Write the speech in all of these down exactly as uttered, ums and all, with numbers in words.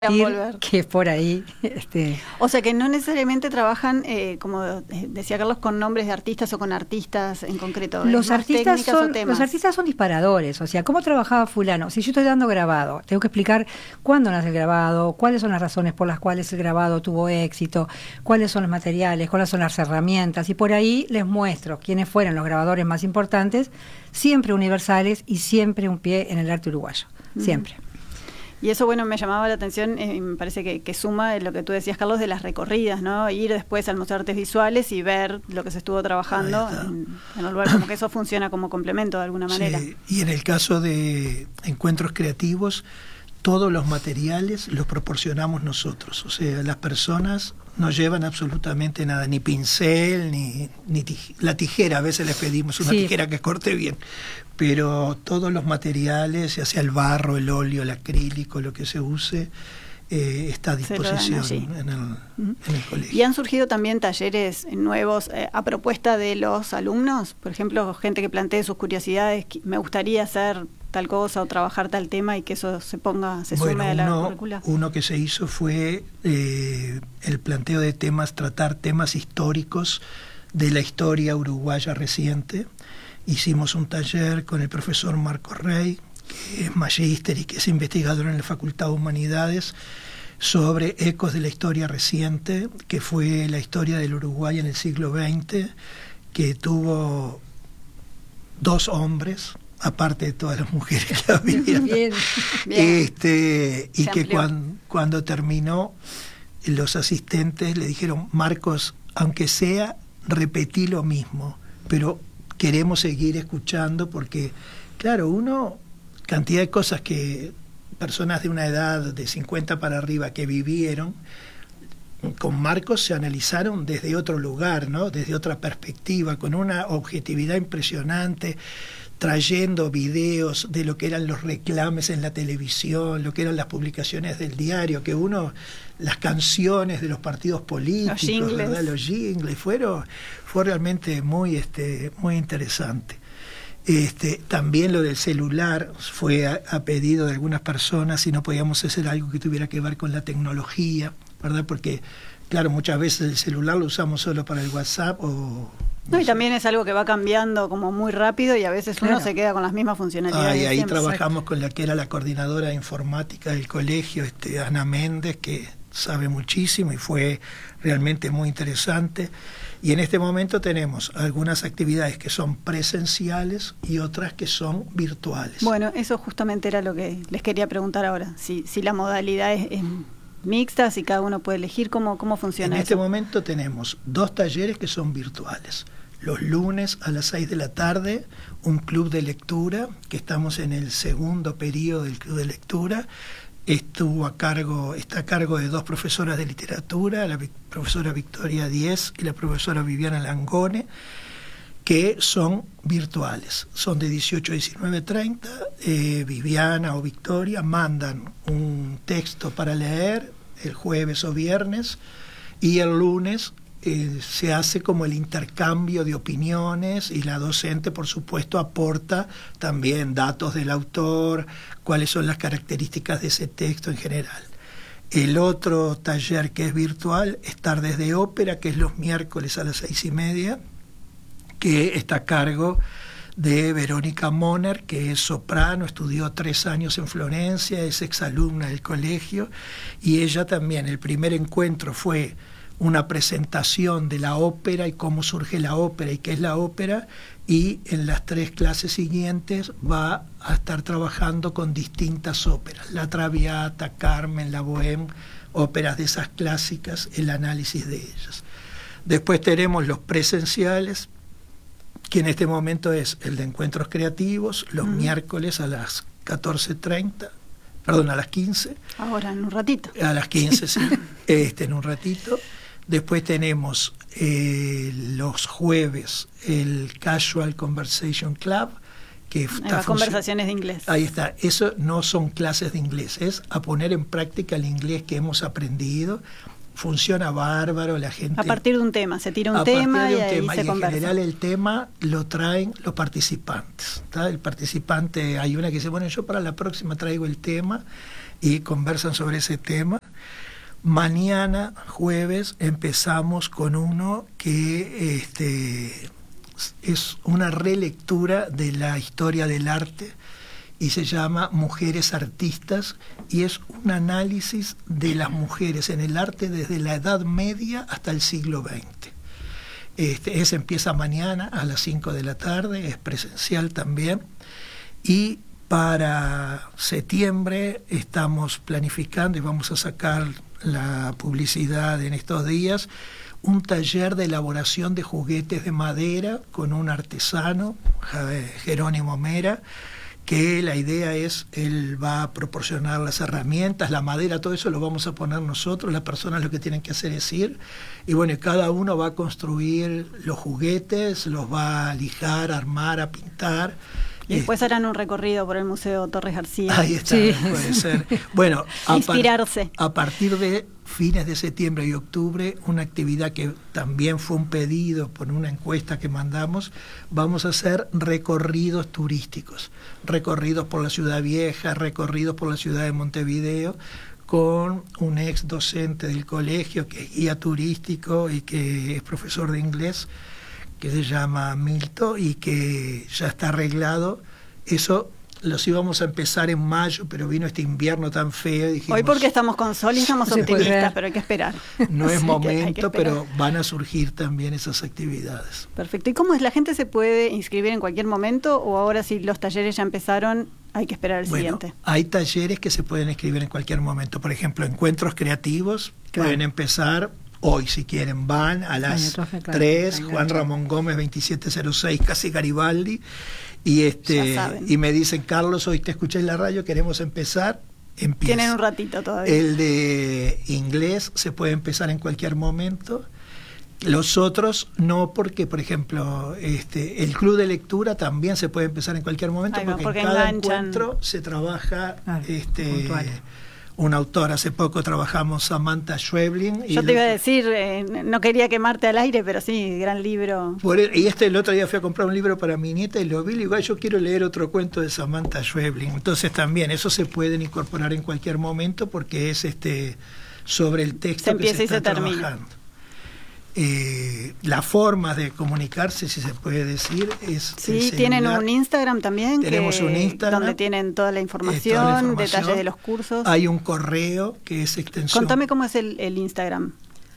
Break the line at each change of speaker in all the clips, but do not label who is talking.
volver.
Que es por ahí. Este.
O sea que no necesariamente trabajan, eh, como decía Carlos, con nombres de artistas o con artistas en concreto.
Los artistas, son,
o
los artistas son disparadores. O sea, ¿cómo trabajaba fulano? Si yo estoy dando grabado, tengo que explicar cuándo nace el grabado, cuáles son las razones por las cuales el grabado tuvo éxito, cuáles son los materiales, cuáles son las herramientas. Y por ahí les muestro quiénes fueron los grabadores más importantes, siempre universales y siempre un pie en el arte uruguayo. Siempre.
Mm. Y eso, bueno, me llamaba la atención, eh, y me parece que, que suma lo que tú decías, Carlos, de las recorridas, ¿no? Ir después al Museo de Artes Visuales y ver lo que se estuvo trabajando en, en el lugar, como que eso funciona como complemento de alguna manera.
Sí. Y en el caso de encuentros creativos, todos los materiales los proporcionamos nosotros. O sea, las personas no llevan absolutamente nada, ni pincel, ni, ni tij la tijera. A veces les pedimos una sí. tijera que corte bien. Pero todos los materiales, ya sea el barro, el óleo, el acrílico, lo que se use, eh, está a disposición en el, uh-huh. en el colegio.
¿Y han surgido también talleres nuevos eh, a propuesta de los alumnos? Por ejemplo, gente que plantee sus curiosidades, me gustaría hacer tal cosa o trabajar tal tema y que eso se ponga, se
bueno,
sume a la
uno,
currícula.
Uno que se hizo fue eh, el planteo de temas, tratar temas históricos de la historia uruguaya reciente. Hicimos un taller con el profesor Marco Rey, que es magíster y que es investigador en la Facultad de Humanidades, sobre ecos de la historia reciente, que fue la historia del Uruguay en el siglo veinte, que tuvo dos hombres, aparte de todas las mujeres que había.
Bien, bien.
Este, y que cuando, cuando terminó, los asistentes le dijeron, Marcos, aunque sea, repetí lo mismo, pero queremos seguir escuchando porque, claro, uno, cantidad de cosas que personas de una edad de cincuenta para arriba que vivieron, con Marcos se analizaron desde otro lugar, ¿no? Desde otra perspectiva, con una objetividad impresionante, trayendo videos de lo que eran los reclames en la televisión, lo que eran las publicaciones del diario, que uno, las canciones de los partidos políticos,
los jingles,
¿verdad? Los jingles, fueron, fue realmente muy, este, muy interesante. Este, también lo del celular fue a, a pedido de algunas personas si no podíamos hacer algo que tuviera que ver con la tecnología, ¿verdad? Porque, claro, muchas veces el celular lo usamos solo para el WhatsApp o...
No, y también es algo que va cambiando como muy rápido y a veces uno claro. se queda con las mismas funcionalidades.
Ah, y ahí
siempre.
trabajamos con la que era la coordinadora de informática del colegio, este, Ana Méndez, que sabe muchísimo y fue realmente muy interesante. Y en este momento tenemos algunas actividades que son presenciales y otras que son virtuales.
Bueno, eso justamente era lo que les quería preguntar ahora, si, si la modalidad es... es mixtas y cada uno puede elegir cómo, cómo funciona.
En
eso.
este momento tenemos dos talleres que son virtuales. Los lunes a las seis de la tarde, un club de lectura, que estamos en el segundo periodo del club de lectura. Estuvo a cargo, está a cargo de dos profesoras de literatura, la profesora Victoria Díez y la profesora Viviana Langone, que son virtuales. Son de dieciocho a diecinueve treinta. Eh, Viviana o Victoria mandan un texto para leer el jueves o viernes y el lunes eh, se hace como el intercambio de opiniones y la docente, por supuesto, aporta también datos del autor, cuáles son las características de ese texto en general. El otro taller que es virtual es Tardes de Ópera, que es los miércoles a las seis y media, que está a cargo de Verónica Moner, que es soprano, estudió tres años en Florencia, es exalumna del colegio, y ella también, el primer encuentro fue una presentación de la ópera y cómo surge la ópera y qué es la ópera, y en las tres clases siguientes va a estar trabajando con distintas óperas, la Traviata, Carmen, la Bohème, óperas de esas clásicas, el análisis de ellas. Después tenemos los presenciales, que en este momento es el de encuentros creativos, los uh-huh. miércoles a las catorce treinta, perdón, a las quince.
Ahora, en un ratito.
A las quince, sí, este, en un ratito. Después tenemos eh, los jueves el Casual Conversation Club, que está
conversaciones de inglés.
Ahí está, eso no son clases de inglés, es a poner en práctica el inglés que hemos aprendido. Funciona bárbaro, la gente...
A partir de un tema, se tira un
a
tema
de un
y ahí
tema,
se
y
conversa.
en general el tema lo traen los participantes, ¿tá? El participante, hay una que dice, bueno, yo para la próxima traigo el tema, y conversan sobre ese tema. Mañana, jueves, empezamos con uno que este, es una relectura de la historia del arte y se llama Mujeres Artistas, y es un análisis de las mujeres en el arte desde la Edad Media hasta el siglo veinte. Este, ese empieza mañana a las cinco de la tarde, es presencial también, y para septiembre estamos planificando y vamos a sacar la publicidad en estos días, un taller de elaboración de juguetes de madera con un artesano, Jerónimo Mera, que la idea es, él va a proporcionar las herramientas, la madera, todo eso lo vamos a poner nosotros, las personas lo que tienen que hacer es ir, y bueno, cada uno va a construir los juguetes, los va a lijar, a armar, a pintar.
Y después harán un recorrido por el Museo Torres García.
Ahí está, sí. Puede ser. Bueno, a
inspirarse.
Par- a partir de fines de septiembre y octubre, una actividad que también fue un pedido por una encuesta que mandamos, vamos a hacer recorridos turísticos, recorridos por la Ciudad Vieja, recorridos por la ciudad de Montevideo, con un ex docente del colegio que es guía turístico y que es profesor de inglés, que se llama Milton y que ya está arreglado. Eso los íbamos a empezar en mayo, pero vino este invierno tan feo. Y dijimos,
hoy porque estamos con sol y estamos
no
optimistas, pero hay que esperar.
No es
sí,
momento, pero van a surgir también esas actividades.
Perfecto. ¿Y cómo es? ¿La gente se puede inscribir en cualquier momento o ahora si los talleres ya empezaron, hay que esperar el
bueno,
siguiente?
Hay talleres que se pueden inscribir en cualquier momento. Por ejemplo, encuentros creativos
claro.
pueden empezar hoy, si quieren, van a las tres, Juan Ramón Gómez veintisiete cero seis, casi Garibaldi, y este y me dicen, Carlos, hoy te escuché en la radio, queremos empezar, empieza.
Tienen un ratito todavía.
El de inglés se puede empezar en cualquier momento. Los otros no, porque, por ejemplo, este el club de lectura también se puede empezar en cualquier momento,
Ay, no,
porque,
porque
en cada
enganchan.
encuentro se trabaja
ah,
este
puntual.
Un autor. Hace poco trabajamos Samantha Schweblin.
Yo te iba a decir, eh, no quería quemarte al aire, pero sí, gran libro.
Por el, y este el otro día fui a comprar un libro para mi nieta y lo vi, y igual yo quiero leer otro cuento de Samantha Schweblin. Entonces también, eso se pueden incorporar en cualquier momento porque es este sobre el texto
se
que se
y
está
se
trabajando.
Termina.
Eh, la forma de comunicarse, si se puede decir, es
sí, tienen un Instagram también.
Tenemos
que,
un Instagram
donde tienen toda la información,
toda la información,
detalles de los cursos.
Hay un correo que es extensión.
Contame cómo es el, el Instagram.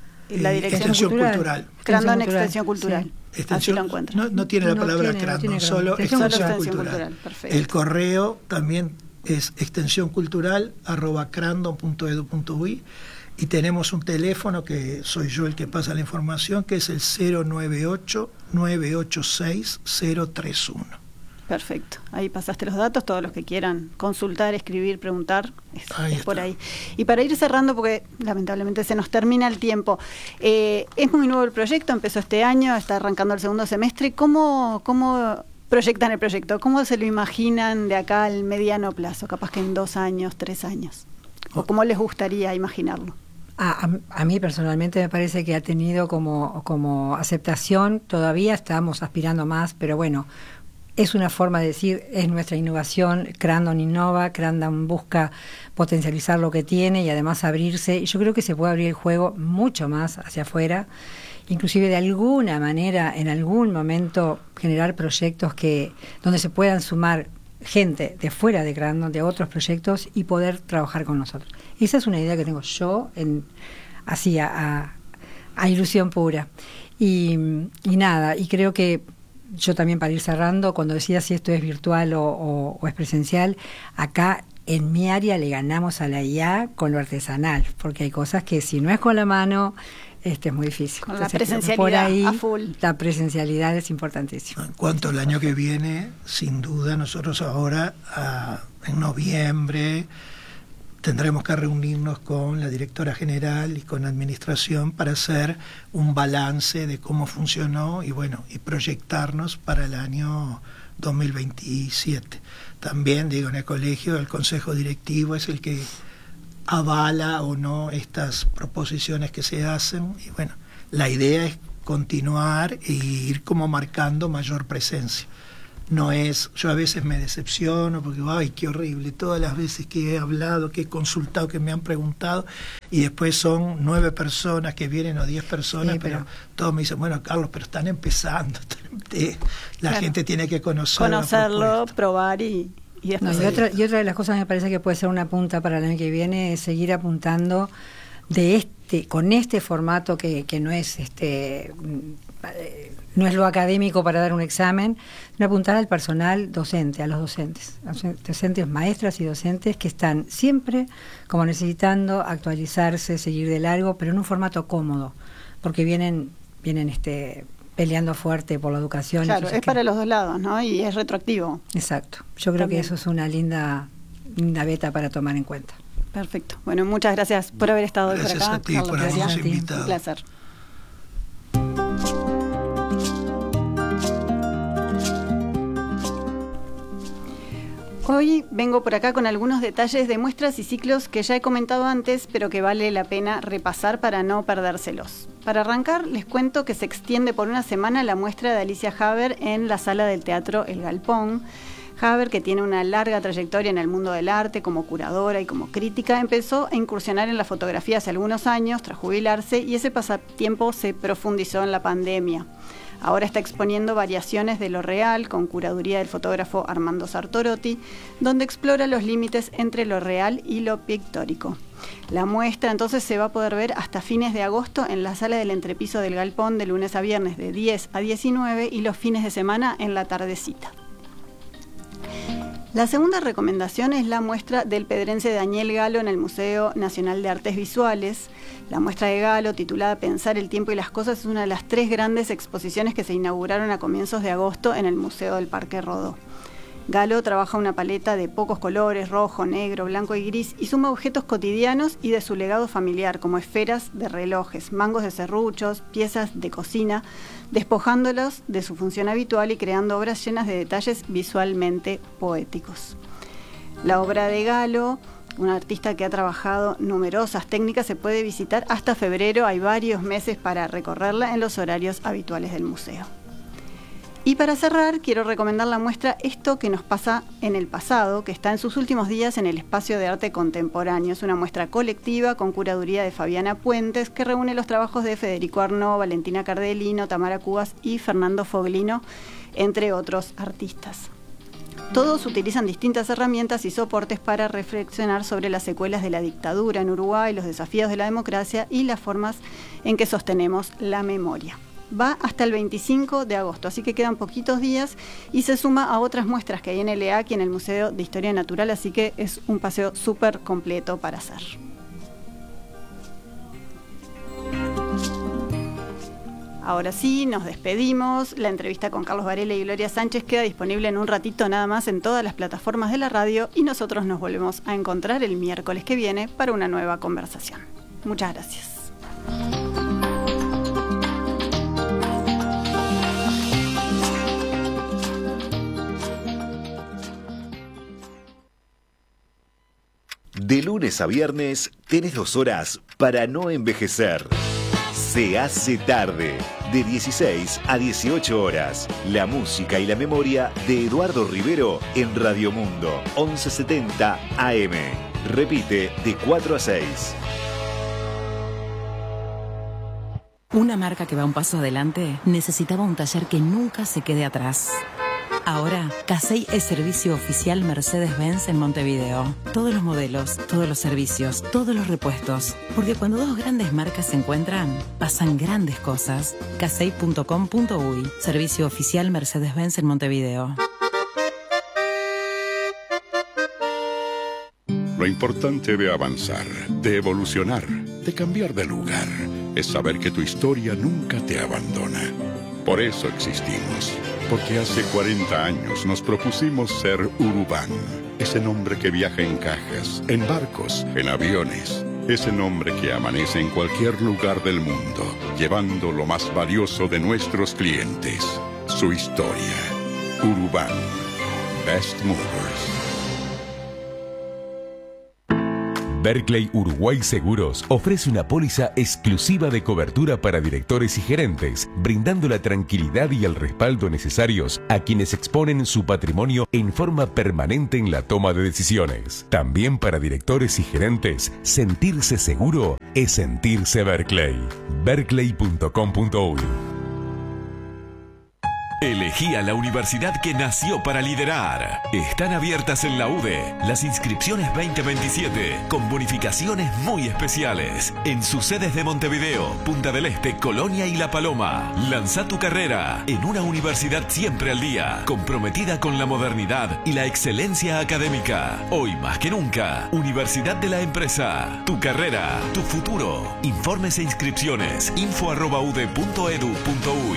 La
eh,
dirección
extensión cultural.
cultural. Crandon Extensión Cultural.
Sí. Extensión,
así lo encuentran.
No, no tiene la
no
palabra
tiene,
Crandon,
no tiene
solo
extensión,
extensión,
solo extensión
cultural.
cultural. Perfecto.
El correo también es extensión cultural arroba crandon punto edu punto uy. Y tenemos un teléfono que soy yo el que pasa la información, que es el cero nueve ocho, nueve ocho seis, cero tres uno.
Perfecto. Ahí pasaste los datos, todos los que quieran consultar, escribir, preguntar, es, es por ahí. Y para ir cerrando, porque lamentablemente se nos termina el tiempo, eh, es muy nuevo el proyecto, empezó este año, está arrancando el segundo semestre. ¿Cómo, cómo proyectan el proyecto? ¿Cómo se lo imaginan de acá al mediano plazo? Capaz que en dos años, tres años. ¿O cómo les gustaría imaginarlo?
A, a, a mí personalmente me parece que ha tenido como, como aceptación, todavía estamos aspirando más, pero bueno, es una forma de decir, es nuestra innovación, Crandon innova, Crandon busca potencializar lo que tiene y además abrirse, y yo creo que se puede abrir el juego mucho más hacia afuera, inclusive de alguna manera, en algún momento, generar proyectos que donde se puedan sumar gente de fuera de Crandon, de otros proyectos, y poder trabajar con nosotros. Esa es una idea que tengo yo, en, así a, a, a ilusión pura. Y, y nada, y creo que yo también, para ir cerrando, cuando decía si esto es virtual o, o, o es presencial, acá en mi área le ganamos a la I A con lo artesanal, porque hay cosas que si no es con la mano, este es muy difícil.
Con
Entonces,
la presencialidad
por ahí,
a full.
La presencialidad es importantísima.
En cuanto al año que viene, sin duda, nosotros ahora, a, en noviembre, tendremos que reunirnos con la directora general y con administración para hacer un balance de cómo funcionó y bueno, y proyectarnos para el año dos mil veintisiete. También, digo, en el colegio el consejo directivo es el que avala o no estas proposiciones que se hacen y bueno, la idea es continuar e ir como marcando mayor presencia. no es, yo a veces me decepciono porque, ay, qué horrible, todas las veces que he hablado, que he consultado, que me han preguntado, y después son nueve personas que vienen o diez personas, sí, pero, pero todos me dicen, bueno, Carlos, pero están empezando, la claro. gente tiene que conocer
conocerlo, probar y... Y,
no, y, otra, y otra de las cosas me parece que puede ser una punta para el año que viene es seguir apuntando de este, con este formato que, que no es este no es lo académico para dar un examen, no apuntar al personal docente, a los docentes, a los docentes, maestras y docentes que están siempre como necesitando actualizarse, seguir de largo, pero en un formato cómodo, porque vienen, vienen este peleando fuerte por la educación.
Claro, es que... para los dos lados, ¿no? Y es retroactivo.
Exacto. Yo creo También. que eso es una linda, linda beta para tomar en cuenta.
Perfecto. Bueno, muchas gracias por haber estado hoy por acá.
Gracias a ti, por habernos invitado.
Un placer. Hoy vengo por acá con algunos detalles de muestras y ciclos que ya he comentado antes, pero que vale la pena repasar para no perdérselos. Para arrancar, les cuento que se extiende por una semana la muestra de Alicia Haber en la sala del Teatro El Galpón. Haber, que tiene una larga trayectoria en el mundo del arte como curadora y como crítica, empezó a incursionar en la fotografía hace algunos años tras jubilarse y ese pasatiempo se profundizó en la pandemia. Ahora está exponiendo variaciones de lo real con curaduría del fotógrafo Armando Sartorotti, donde explora los límites entre lo real y lo pictórico. La muestra entonces se va a poder ver hasta fines de agosto en la sala del entrepiso del Galpón de lunes a viernes de diez a diecinueve y los fines de semana en la tardecita. La segunda recomendación es la muestra del pedrense Daniel Galo en el Museo Nacional de Artes Visuales. La muestra de Galo, titulada Pensar el tiempo y las cosas, es una de las tres grandes exposiciones que se inauguraron a comienzos de agosto en el Museo del Parque Rodó. Galo trabaja una paleta de pocos colores, rojo, negro, blanco y gris, y suma objetos cotidianos y de su legado familiar, como esferas de relojes, mangos de serruchos, piezas de cocina, despojándolos de su función habitual y creando obras llenas de detalles visualmente poéticos. La obra de Galo, un artista que ha trabajado numerosas técnicas, se puede visitar hasta febrero. Hay varios meses para recorrerla en los horarios habituales del museo. Y para cerrar, quiero recomendar la muestra Esto que nos pasa en el pasado, que está en sus últimos días en el Espacio de Arte Contemporáneo. Es una muestra colectiva con curaduría de Fabiana Puentes, que reúne los trabajos de Federico Arnaud, Valentina Cardelino, Tamara Cubas y Fernando Foglino, entre otros artistas. Todos utilizan distintas herramientas y soportes para reflexionar sobre las secuelas de la dictadura en Uruguay, los desafíos de la democracia y las formas en que sostenemos la memoria. Va hasta el veinticinco de agosto, así que quedan poquitos días y se suma a otras muestras que hay en el E A C y en el Museo de Historia Natural, así que es un paseo súper completo para hacer. Ahora sí, nos despedimos. La entrevista con Carlos Varela y Gloria Sánchez queda disponible en un ratito nada más en todas las plataformas de la radio y nosotros nos volvemos a encontrar el miércoles que viene para una nueva conversación. Muchas gracias.
De lunes a viernes tenés dos horas para no envejecer. Se hace tarde, de dieciséis a dieciocho horas. La música y la memoria de Eduardo Rivero en Radio Mundo, once setenta A M. Repite de cuatro a seis.
Una marca que va un paso adelante necesitaba un taller que nunca se quede atrás. Ahora, Casey es servicio oficial Mercedes-Benz en Montevideo. Todos los modelos, todos los servicios, todos los repuestos. Porque cuando dos grandes marcas se encuentran, pasan grandes cosas. casey punto com punto uy, servicio oficial Mercedes-Benz en Montevideo.
Lo importante de avanzar, de evolucionar, de cambiar de lugar, es saber que tu historia nunca te abandona. Por eso existimos. Porque hace cuarenta años nos propusimos ser Urubán, ese nombre que viaja en cajas, en barcos, en aviones, ese nombre que amanece en cualquier lugar del mundo, llevando lo más valioso de nuestros clientes, su historia. Urubán, Best Movers.
Berkeley Uruguay Seguros ofrece una póliza exclusiva de cobertura para directores y gerentes, brindando la tranquilidad y el respaldo necesarios a quienes exponen su patrimonio en forma permanente en la toma de decisiones. También para directores y gerentes, sentirse seguro es sentirse Berkeley. berkeley punto com punto uy.
Elegí a la universidad que nació para liderar. Están abiertas en la U D E las inscripciones veinte veintisiete con bonificaciones muy especiales en sus sedes de Montevideo, Punta del Este, Colonia y La Paloma. Lanza tu carrera en una universidad siempre al día, comprometida con la modernidad y la excelencia académica. Hoy más que nunca, Universidad de la Empresa. Tu carrera, tu futuro. Informes e inscripciones info arroba u d e punto e d u punto uy.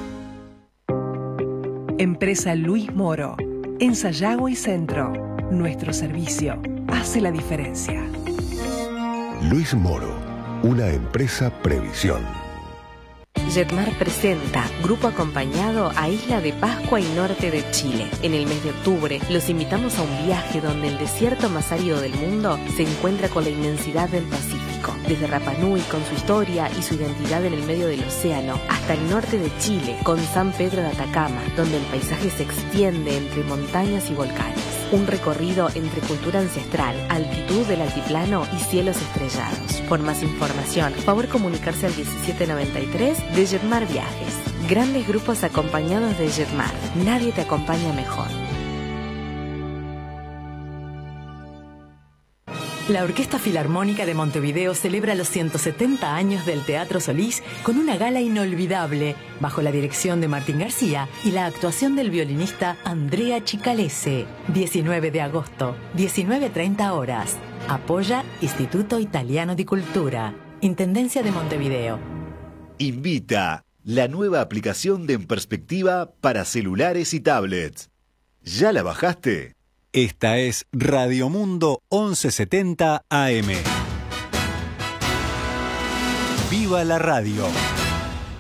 Empresa Luis Moro, en Sayago y Centro. Nuestro servicio hace la diferencia.
Luis Moro, una empresa Previsión.
Jetmar presenta Grupo Acompañado a Isla de Pascua y norte de Chile. En el mes de octubre los invitamos a un viaje donde el desierto más árido del mundo se encuentra con la inmensidad del Pacífico. Desde Rapa Nui con su historia y su identidad en el medio del océano, hasta el norte de Chile con San Pedro de Atacama, donde el paisaje se extiende entre montañas y volcanes. Un recorrido entre cultura ancestral, altitud del altiplano y cielos estrellados. Por más información, favor comunicarse al diecisiete noventa y tres de Jetmar Viajes. Grandes grupos acompañados de Jetmar. Nadie te acompaña mejor.
La Orquesta Filarmónica de Montevideo celebra los ciento setenta años del Teatro Solís con una gala inolvidable, bajo la dirección de Martín García y la actuación del violinista Andrea Chicalese. diecinueve de agosto, diecinueve treinta horas. Apoya Instituto Italiano di Cultura. Intendencia de Montevideo.
Invita la nueva aplicación de En Perspectiva para celulares y tablets. ¿Ya la bajaste?
Esta es Radio Mundo once setenta A M. ¡Viva la radio!